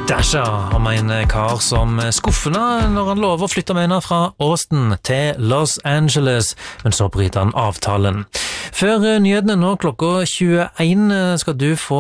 Dasha om en kar som skuffende når han lover å flytte med henne fra Austin til Los Angeles, men så bryter han avtalen. Før nyhetene nå klokka 21 skal du få